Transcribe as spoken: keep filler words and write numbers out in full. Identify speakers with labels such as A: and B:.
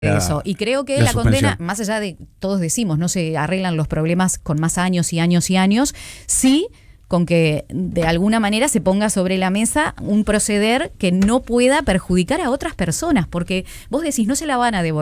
A: Eso, y creo que
B: la
A: la condena,
B: suspensión.
A: más allá de, todos decimos, no se arreglan los problemas con más años y años y años, sí con que de alguna manera se ponga sobre la mesa un proceder que no pueda perjudicar a otras personas, porque vos decís, no se la van a devolver.